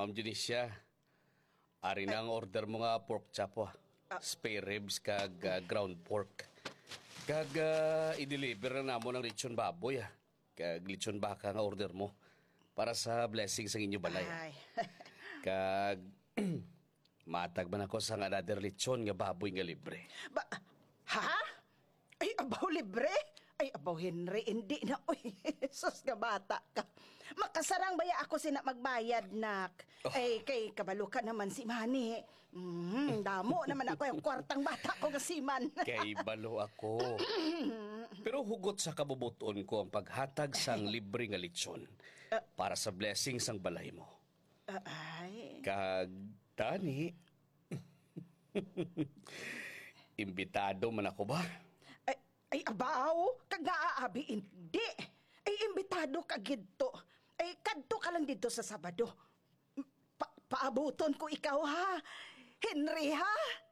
Ma'am Janicia. Ari na ang order mo nga pork chop, spare ribs kag ground pork. Kag i-deliver na namo ng lechon baboy, kag lechon baka nga order mo para sa blessing sa inyo balay. Ay. Kag matag man ako sa another lechon nga baboy nga libre. Ha? Ay, abaw libre? Ay, abaw Henry, hindi na. Uy, sus nga bata ka. Makasarang baya ako sina magbayad, nak. Ay, kay kabalo ka naman si Manny. Damo naman ako yung kwartang bata ko nga si Man. Kay balo ako. Pero hugot sa kabubuton ko ang paghatag sang libre nga lechon para sa blessing sang balay mo. Ay. Kag Dani, imbitado man ako ba? Ay, abaw, kag naaabi, hindi. Ay, imbitado ka gidto. Ay, kadto ka lang dito sa Sabado. Paabuton ko ikaw, ha? Henry, ha?